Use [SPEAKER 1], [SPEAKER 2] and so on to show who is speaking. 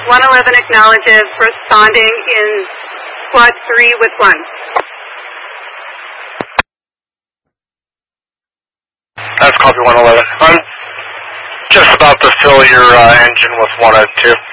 [SPEAKER 1] 111 acknowledges responding in squad 3 with 1.
[SPEAKER 2] That's copy 111. I'm just about to fill your engine with 1 and 2.